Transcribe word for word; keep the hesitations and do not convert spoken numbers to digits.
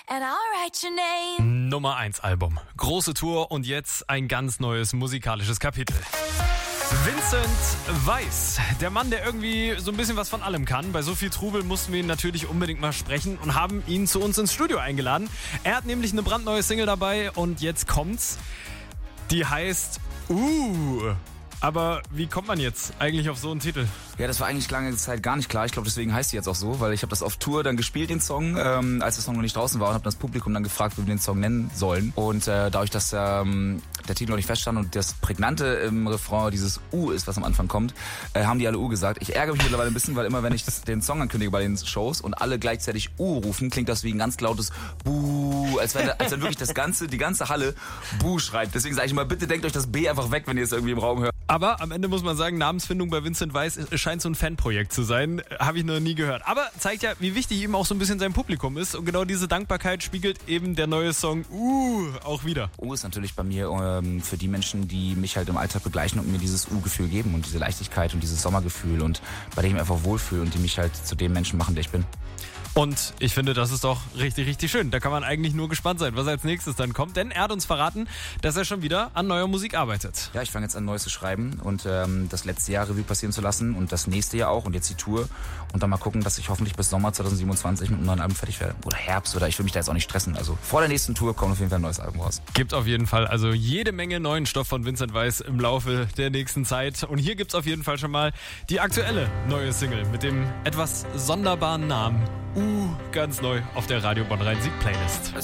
and I'll write your name. Nummer eins Album. Große Tour und jetzt ein ganz neues musikalisches Kapitel. Vincent Weiss, der Mann, der irgendwie so ein bisschen was von allem kann. Bei so viel Trubel mussten wir ihn natürlich unbedingt mal sprechen und haben ihn zu uns ins Studio eingeladen. Er hat nämlich eine brandneue Single dabei und jetzt kommt's. Die heißt Uh. Aber wie kommt man jetzt eigentlich auf so einen Titel? Ja, das war eigentlich lange Zeit gar nicht klar. Ich glaube, deswegen heißt sie jetzt auch so, weil ich habe das auf Tour dann gespielt, den Song, ähm, als der Song noch nicht draußen war und habe das Publikum dann gefragt, wie wir den Song nennen sollen. Und äh, dadurch, dass ähm, der Titel noch nicht feststand und das Prägnante im Refrain dieses U ist, was am Anfang kommt, äh, haben die alle U gesagt. Ich ärgere mich mittlerweile ein bisschen, weil immer, wenn ich den Song ankündige bei den Shows und alle gleichzeitig U rufen, klingt das wie ein ganz lautes Buh, als wenn, als wenn wirklich das ganze, die ganze Halle Buh schreit. Deswegen sage ich immer, bitte denkt euch das B einfach weg, wenn ihr es irgendwie im Raum hört. Aber am Ende muss man sagen, Namensfindung bei Vincent Weiss scheint so ein Fanprojekt zu sein. Habe ich noch nie gehört. Aber zeigt ja, wie wichtig ihm auch so ein bisschen sein Publikum ist. Und genau diese Dankbarkeit spiegelt eben der neue Song Uh auch wieder. U ist natürlich bei mir ähm, für die Menschen, die mich halt im Alltag begleichen und mir dieses U-Gefühl geben und diese Leichtigkeit und dieses Sommergefühl und bei dem ich mich einfach wohlfühle und die mich halt zu dem Menschen machen, der ich bin. Und ich finde, das ist doch richtig, richtig schön. Da kann man eigentlich nur gespannt sein, was als nächstes dann kommt. Denn er hat uns verraten, dass er schon wieder an neuer Musik arbeitet. Ja, ich fange jetzt an, Neues zu schreiben und ähm, das letzte Jahr Revue passieren zu lassen und das nächste Jahr auch und jetzt die Tour. Und dann mal gucken, dass ich hoffentlich bis Sommer zwanzig siebenundzwanzig mit einem neuen Album fertig werde. Oder Herbst oder ich will mich da jetzt auch nicht stressen. Also vor der nächsten Tour kommt auf jeden Fall ein neues Album raus. Gibt auf jeden Fall also jede Menge neuen Stoff von Vincent Weiss im Laufe der nächsten Zeit. Und hier gibt's auf jeden Fall schon mal die aktuelle neue Single mit dem etwas sonderbaren Namen Uh, ganz neu auf der Radio Bonn Rhein-Sieg Playlist.